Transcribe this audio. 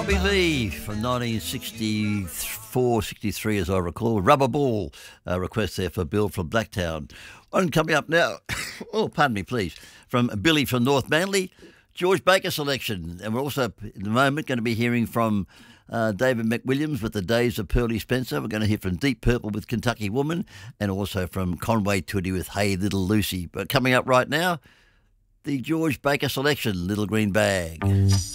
Robbie Lee from 1964, 63 as I recall. Rubber Ball request there for Bill from Blacktown. One coming up now, oh pardon me please, from Billy from North Manly, George Baker selection. And we're also in the moment going to be hearing from David McWilliams with The Days of Pearly Spencer. We're going to hear from Deep Purple with Kentucky Woman and also from Conway Twitty with Hey Little Lucy. But coming up right now, the George Baker selection, Little Green Bag.